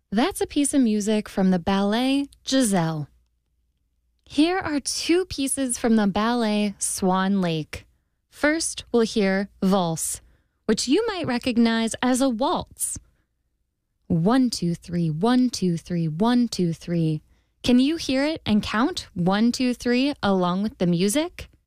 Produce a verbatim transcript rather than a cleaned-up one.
That's a piece of music from the ballet Giselle. Here are two pieces from the ballet Swan Lake. First, we'll hear Valse, which you might recognize as a waltz. One, two, three, one, two, three, one, two, three. Can you hear it and count one, two, three along with the music?